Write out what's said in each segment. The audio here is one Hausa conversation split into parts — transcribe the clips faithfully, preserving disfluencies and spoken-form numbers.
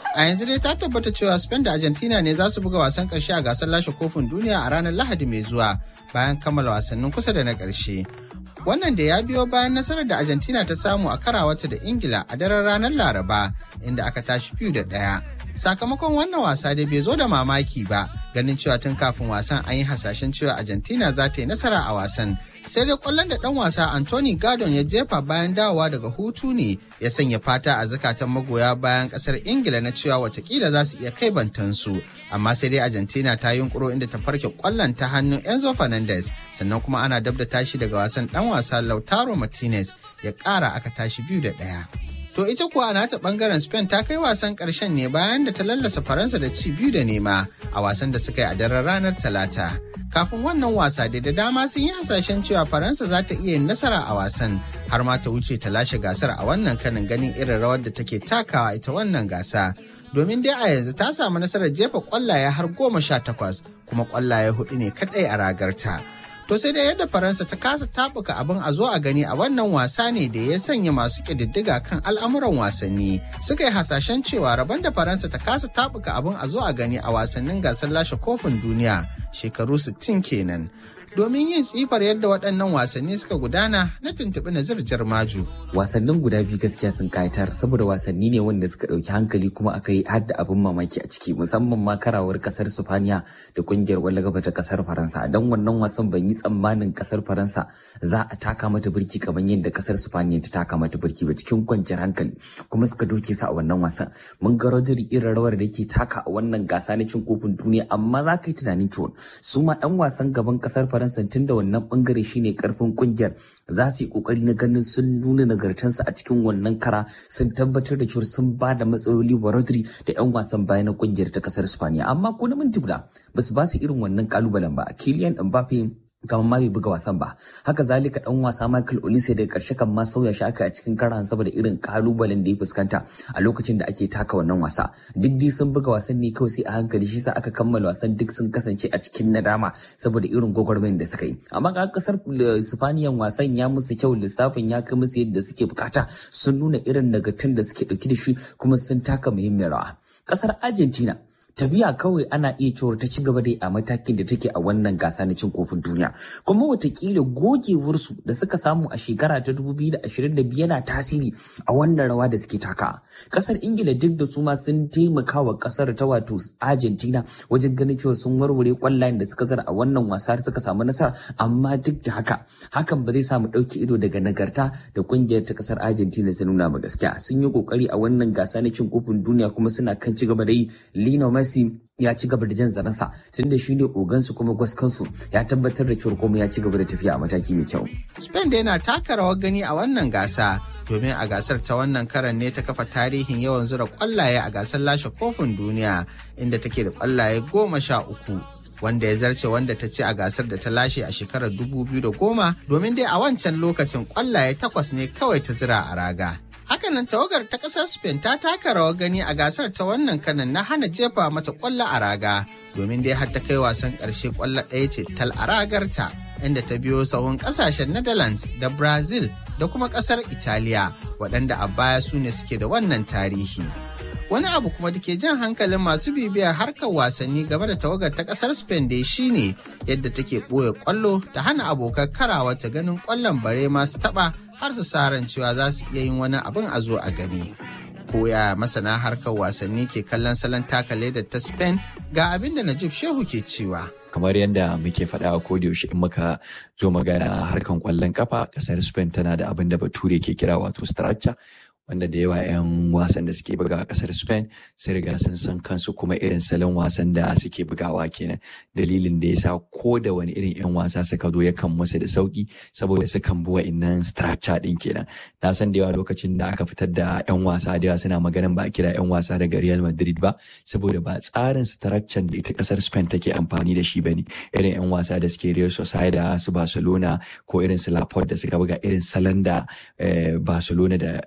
A yanzu dai ta tabbata cewa Spain da Argentina ne za su buga wasan ƙarshe a gasar lashe kofin duniya a ranar Lahadi mai zuwa bayan kammala wasannin kusa da na ƙarshe. Wannan da ya biyo bayan nasarar da Argentina ta samu a karawarta da Ingila a daren ranar Laraba inda aka tashi biyu da ɗaya. Sakamakon wannan wasa dai bai zo da mamaki ba ganin cewa tun kafin wasan an yi hasashen cewa Argentina za ta yi nasara a wasan. Sai dai kwallon da ɗan wasa Anthony Gordon ya jefa bayan dawowa daga hutu ne ya sanya fata a zukatan magoya bayan ƙasar Ingila na cewa watakila za su iya kai bantansu. Amma sai dai Argentina ta yunkuro inda ta farke kwallon ta hannun Enzo Fernandez sannan kuma ana dab da tashi daga wasan ɗan wasa Lautaro Martinez ya ƙara aka tashi biyu da ɗaya. To ita kuwa a nata bangaren Spain ta kai wasan ƙarshen ne bayan da ta lallasa Faransa da ci biyu da nema a wasan da suka yi a daren ranar Talata. Kafin wannan wasa da da dama sun yi hasashen cewa Faransa za ta iya yin nasara a wasan har ma ta wuce ta lashe gasar a wannan kanin ganin irin rawar da take takawa ita wannan gasa. Domin dai a yanzu ta samu nasarar jefa kwallaye har goma sha takwas kuma kwallaye hudu ne kadai a ragarta. To sai dai yadda Faransa ta kasa tabuka abin a zo a gani a wannan wasa ne da ya sanya masu ƙididdiga kan al'amuran wasanni suka yi hasashen cewa rabon da Faransa ta kasa tabuka abin a zo a gani a wasannin gasar lashe kofin duniya shekaru sittin kenan. Domin yin tsifar yadda waɗannan wasanni suka gudana na tuntuɓi Nazir Jarmaju. Wasannin guda biyu gaskiya sun kayatar saboda wasanni ne wanda suka ɗauki hankali kuma aka yi hadda abin mamaki a ciki musamman ma karawar ƙasar Sifaniya da ƙungiyar ƙwallon gaba ta ƙasar Faransa. Don wannan wasan ban yi tsammanin ƙasar Faransa za a taka mata birki kamar yadda ƙasar Sifaniya ta taka mata birki ba cikin kwanciyar hankali kuma suka doke su a wannan wasan. Mun ga Rodri irin rawar da ke taka a wannan gasa na cin kofin duniya amma za ka yi tunanin cewa su ma 'yan wasan gaban ƙasar Faransa tun da wannan bangare shine karfin kungiyar za su yi kokari na ganin sun nuna nagartansu a cikin wannan kara sun tabbatar da cewa sun ba da matsaloli wa Rodri da 'yan wasan baya na kungiyar ta kasar Spaniya amma ko na minti guda ba su ba su irin wannan kalubalen ba. Kylian Mbappe kamar ma bai buga wasan ba, haka zalika dan wasa Michael Olise daga karshe kan ma sauya shi aka a cikin karan saboda irin kalubalen da ya fuskanta a lokacin da ake taka wannan wasa. Duk dai sun buga wasan ne kawai sai a hankali shi sa aka kammala wasan duk sun kasance a cikin nadama saboda irin gwagwarmayar da suka yi. Amma ga kasar Sifaniyan wasan ya musu kyau, lissafin ya kai musu yadda suke bukata, sun nuna irin nagartun da suke dauki da shi kuma sun taka muhimmiyar rawa. Kasar Argentina tafiya kawai ana iya cewar ta ci gaba dai a matakin da take a wannan gasa na cin kofin duniya kuma watakila gogewarsu da suka samu a shekara ta dubu biyu da ashirin da biyu yana tasiri a wannan rawa da suke taka. Kasar Ingila duk da su ma sun taimaka wa kasar ta wato Argentina wajen ganin cewa sun warware kwallayen da suka zara a wannan wasa da suka samu nasara amma duk da haka hakan ba zai samu ɗauki ido daga nagarta da kungiyar ta kasar Argentina ta nuna ba. Gaskiya sun yi kokari a wannan gasa na cin kofin duniya kuma suna kan ci gaba da yi. Lionel Messi ya ci gaba da jan zaransa tun da shi ne ogansu kuma gwaskansu ya tabbatar da cewa kuma ya ci gaba da tafiya a mataki mai kyau. Spain da yana taka rawar gani a wannan gasa domin a gasar ta wannan karan ne ta kafa tarihin yawan zura kwallaye a gasar lashe kofin duniya inda take da kwallaye goma sha uku wanda ya zarce wanda ta ce a gasar da ta lashe a shekarar dubu biyu da goma domin dai a wancan lokacin kwallaye takwas ne kawai ta zira a raga. Hakanan tawagar ta kasar Spain ta taka rawar gani a gasar ta wannan kanan na hana jefa mata kwallo a raga domin dai har ta kai wasan ƙarshe kwallo ɗaya ce tal a ragarta inda ta biyo sahun ƙasashen Netherlands da Brazil da kuma ƙasar Italiya waɗanda a baya su ne suke da wannan tarihi. Wani abu kuma da ke jan hankalin masu bibiyar harkar wasanni game da tawagar ta ƙasar Spain dai shine yadda take ɓoye kwallo ta hana abokan karawa ta ganin kwallon bare masu taɓa har su sa ran cewa za su iya yin wani abin a zo a gani. Koya masana harkar wasanni ke kallon salon taka ledar ta Spain ga abin da Najib Shehu ke cewa. Kamar yadda muke faɗa a yaushe in muka zo magana harkan ƙwallon kafa, ƙasar Spain tana da abin da Bature ke kira wato structure. Wanda da yawa 'yan wasan da suke buga a kasar Spain sun riga sun san kansu kuma irin salon wasan da suke bugawa kenan. Dalilin da yasa ko da wani irin 'yan wasa suka zo yakan musu da sauki saboda sukan bi wa'innan structure din kenan. Na san da yawa lokacin da aka fitar da 'yan wasa da yawa suna maganan ba a kira 'yan wasa daga Real Madrid ba saboda ba tsarin structure da ita kasar Spain take amfani da shi bane. Irin 'yan wasa da suke Real Sociedad, su Barcelona ko irin su Laporte da suka buga irin salon da Barcelona da Sociedad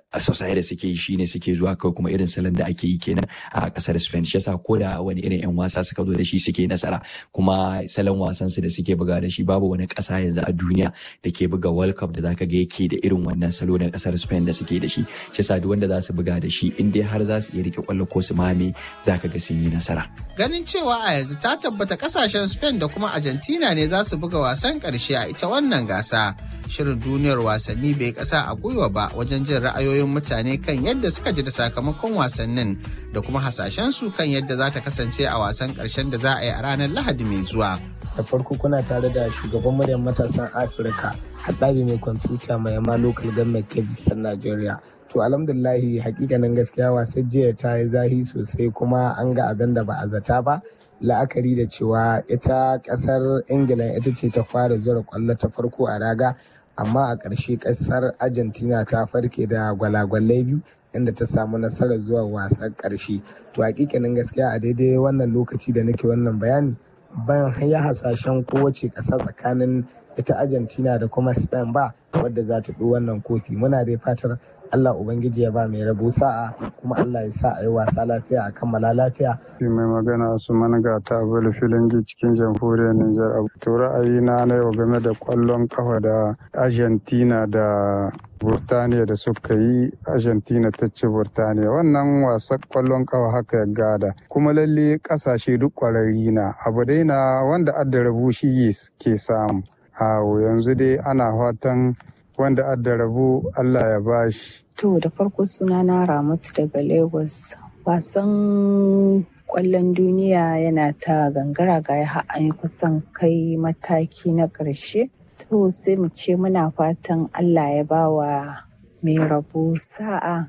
atisaye da suke yi shine suke zuwa kai kuma irin salon da ake yi kenan a kasar Spain. Shi yasa ko da wani irin yan wasa suka zo da shi suke nasara, kuma salon wasan su da suke buga da shi babu wani kasa yanzu a duniya da ke buga World Cup da zaka ga yake da irin wannan salo na kasar Spain da suke da shi. Shi yasa duk wanda za su buga da shi in dai har za su iya rike kwallo ko su mame zaka ga sun yi nasara. Ganin cewa a yanzu ta tabbata kasashen Spain da kuma Argentina ne za su buga wasan karshe a ita wannan gasa. Shirin duniyar wasanni bai kasa a gwiwa ba wajen jin ra'ayoyin mutane kan yadda suka ji da sakamakon wasannin da kuma hasashen su kan yadda za ta kasance a wasan karshen da za a yi a ranar Lahadi mai zuwa. Da farko kuna tare da shugaban muryar matasan Afirka, haɗari mai kwamfuta mai yamma local government Kebbi ta Najeriya. To alhamdulillahi hakikanin gaskiya wasan jiya ta yi zahi sosai kuma an ga abin da ba a zata ba. La'akari da cewa ita kasar Ingila ita ce ta fara zura kwallo ta farko a raga, amma a ƙarshe kasar Argentina ta farke da gwalagwalai biyu inda ta samu nasarar zuwa wasan ƙarshe. To hakikanin gaskiya a daidai wannan lokaci da nake wannan bayani ban ya hasashen kowace ƙasa tsakanin ita Argentina da kuma Spain ba wadda za ta ɗo wannan kofi. Muna dai fatar Allah Ubangiji ya ba mai rabo sa'a, kuma Allah ya sa a yi wasa lafiya a kammala lafiya. Mai magana su manga ta bala filangi cikin jamhuriyar Nijar. To ra'ayina na yau game da kwallon kafa da Argentina da Burtaniya da suka yi, Argentina ta ci Burtaniya. Wannan wasan kwallon kafa haka ya gada. Kuma lalle kasashe duk kwararri na. Abu dai na wanda adda rabu shi ke samu. Awo yanzu dai ana fatan wanda adda rabu Allah ya bashi. To da farko suna na Ramatu daga Lagos. Wasan kwallon duniya yana ta gangara ga ya an kusan kai mataki na ƙarshe. To sai mu ce muna fatan Allah ya bawa mai rabo sa'a.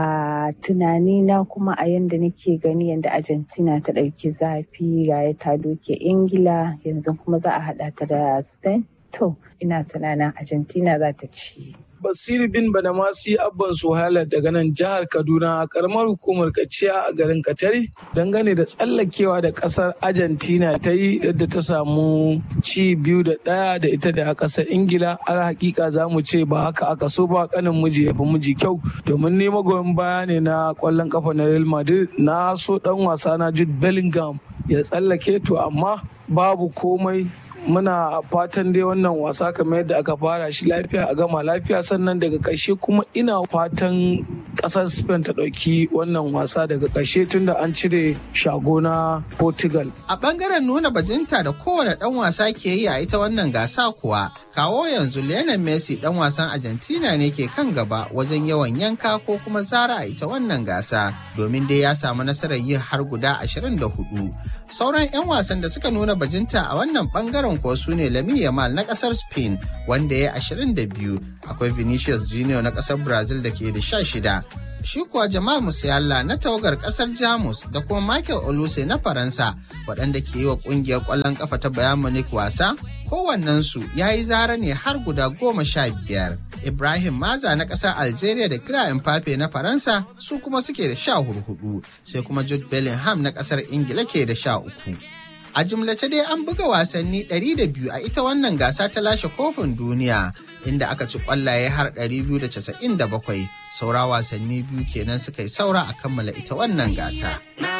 A tunani na kuma a yanda nake gani yanda Argentina ta ɗauki zafi ga ya ta doke Ingila, yanzu kuma za a haɗa ta da Spain. To, ina tunanin Argentina za ta ci. Basiru bin Badamasi Abban Suhaila daga nan jihar Kaduna a karamar hukumar Kaciya a garin Katari dangane da tsallakewa da kasar Argentina ta yi yadda ta samu ci biyu da ɗaya da ita da kasar Ingila. Al hakika za mu ce ba haka aka so ba, kanin miji ya fi miji kyau, domin ne magoyin baya ne na kwallon kafa na Real Madrid. Na so dan wasa na Jude Bellingham ya tsallake, to amma babu komai. Muna fatan dai wannan wasa kamar yadda aka fara shi lafiya a gama lafiya, sannan daga ƙarshe kuma ina fatan ƙasar Spain ta ɗauki wannan wasa daga ƙarshe tunda an cire shago na Portugal. A ɓangaren nuna bajinta da kowane ɗan wasa ke yi a ita wannan gasa kuwa, kawo yanzu Lionel Messi ɗan wasan Argentina ne ke kan gaba wajen yawan yanka ko kuma zara a ita wannan gasa, domin dai ya samu nasarar yin har guda ashirin da hudu. Sauran 'yan wasan da suka nuna bajinta a wannan ɓangaren ko su ne Lamine Yamal na kasar Spain wanda ya ashirin da biyu, akwai Vinicius Junior na kasar Brazil da ke da sha shida. Shi kuwa Jamal Musiala na tawagar kasar Jamus da kuma Michael Olise na Faransa waɗanda ke yi wa ƙungiyar ƙwallon ƙafa ta Bayern Munich wasa, kowannensu ya yi zara ne har guda goma sha biyar. Ibrahim Maza na ƙasar Algeria da Kylian Mbappe na Faransa su kuma suke da sha hudu, sai kuma Jude Bellingham na ƙasar Ingila ke da sha uku. A jimlace dai an buga wasanni ɗari da biyu a ita wannan gasa ta lashe kofin duniya, inda aka ci kwallaye har ɗari biyu da casa'in da bakwai. Saura wasanni biyu kenan suka yi saura a kammala ita wannan gasa.